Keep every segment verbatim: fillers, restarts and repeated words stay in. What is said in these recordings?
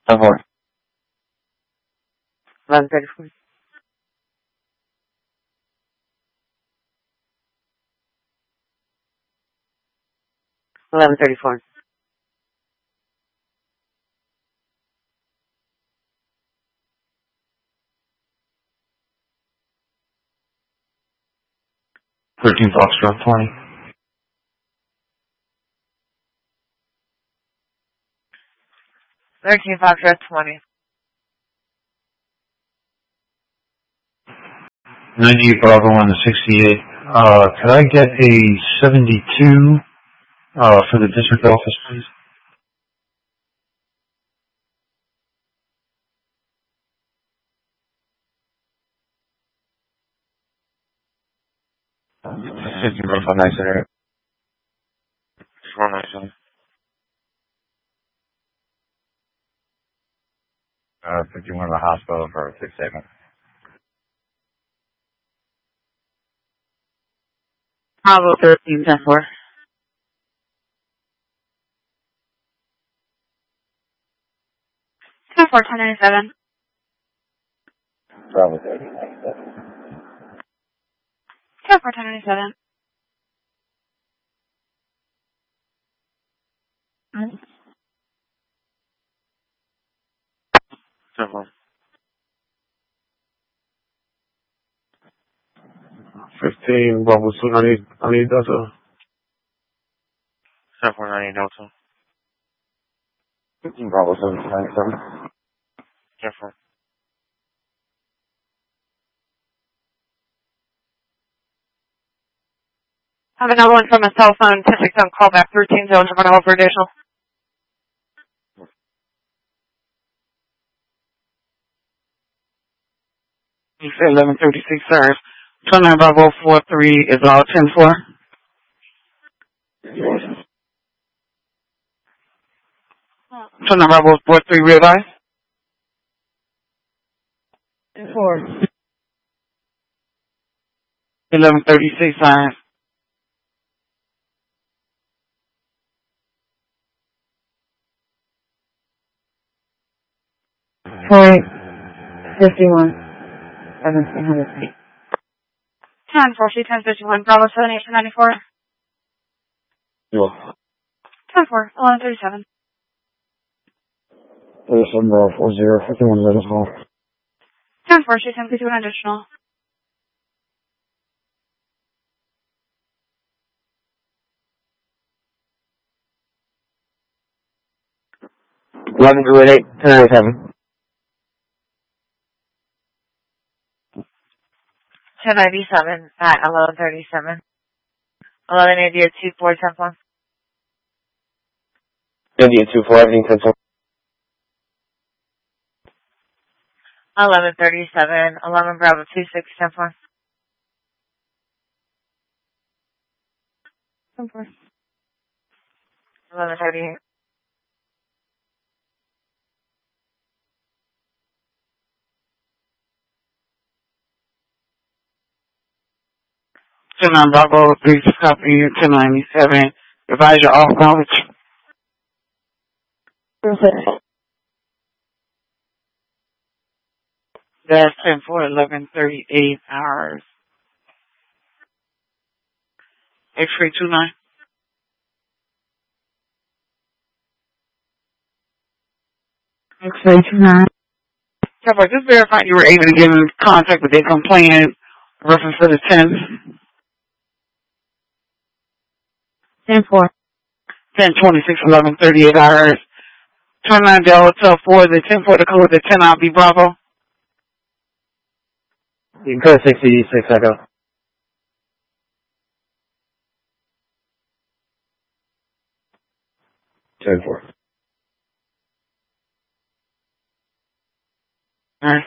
ten four. eleven thirty-four. eleven thirty-four. thirteen Foxtrot twenty. thirteen Foxtrot twenty. ninety-eight Bravo on the sixty-eight. Uh, could I get a seventy-two uh, for the district office, please? fifteen Bravo five nine center. four nine seven. Uh, fifty-one of the hospital for a six seven. Bravo thirteen, ten four. ten four, ten ninety-seven. Bravo thirteen ninety-seven. ten four, ten ninety-seven. ten four. fifteen Bravo two ninety, ninety Delta. ten four ninety Delta. fifteen Bravo seven ninety-seven. ten four. I have another one from a cell phone, ten six seven, call back thirteen zone, I'm going to hold for additional. You said eleven thirty-six, sir. twenty-nine Bravo four three is all ten four. twenty-nine Bravo four three, real guys. ten four. eleven thirty-six, sign. Point fifty-one. seventeen hundred feet. ten four, ten fifty-one, Bravo seven eight ninety-four. Yeah. ten four, eleven thirty-seven. thirty-seven Bravo four zero, fifty-one Red Hall. ten four, ten fifty-one additional. eleven Druid eight, ten ninety-seven. ten ninety-seven at eleven thirty-seven. eleven eighty at two four, ten four. India two four, everything ten four. eleven thirty-seven, eleven Bravo two six, ten four. ten four. eleven thirty-eight. twenty-nine Bravo three, copy ten ninety-seven. Revise your off knowledge. That's ten four, eleven thirty-eight hours. X-ray two nine. X-ray two nine. Pepper, just verify you were able to get in contact with their complainant reference to the ten. ten four. ten twenty-six, eleven thirty-eight hours. twenty-nine Delta for the ten four to code the ten I'll be Bravo. You can code sixty-six Echo. ten four. Alright.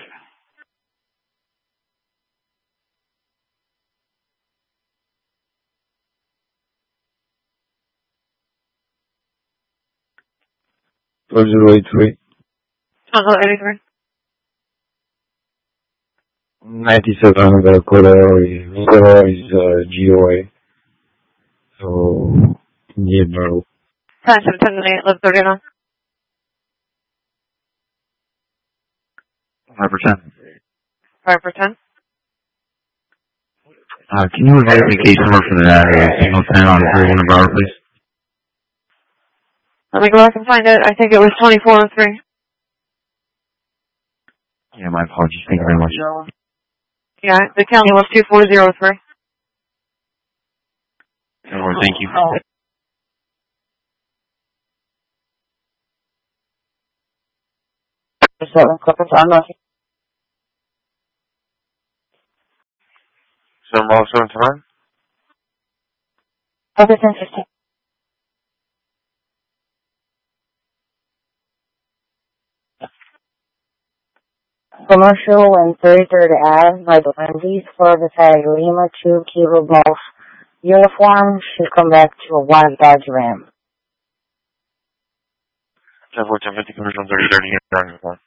one zero eight three. I'll eighty-three. ninety-seven hundred Corey. Corey is uh, G O A. So, yeah, bro. ten seven, ten eight, eleven thirty-nine. five percent. five for ten. Uh, can you invite me case number for that, uh, signal ten on three hundred bar, please? Let me go back and find it. I think it was twenty-four oh three. Yeah, my apologies. Thank you very much. Yeah, the county was two four zero three. Oh, thank you. Oh. Seven couple times. Seven Bravo seven to nine. Okay, ten fifty. Commercial and thirty-third Ave by the Wendy's for the tag Lima two Kilo Golf uniform should come back to a white Dodge Ram. ten four, ten fifty, commercial thirty thirty, nine one.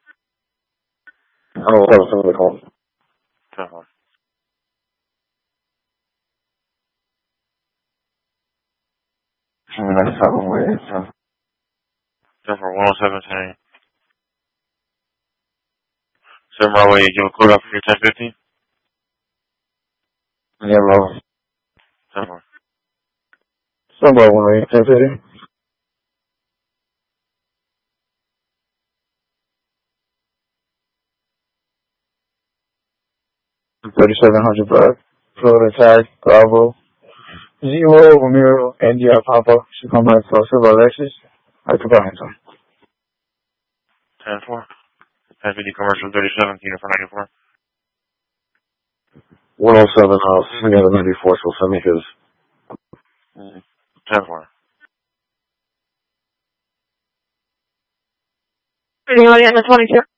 Oh, that was somebody called. ten four. That's how I'm waiting. ten four, one oh seven, ten eight. seven Bravo eight, give a code out for your ten fifty. Yeah, bro. ten four. Somebody one eight, ten fifty. thirty-seven hundred back. Florida tag, Bravo. Zero, Ramiro, India, Papa. Should come back to Silver Alexis. I could buy him. ten four. ten fifty, commercial thirty seven, uniform ninety-four. one oh seven, uh, we got a ninety-four, so send me his. ten four. Anybody on the twenty-two?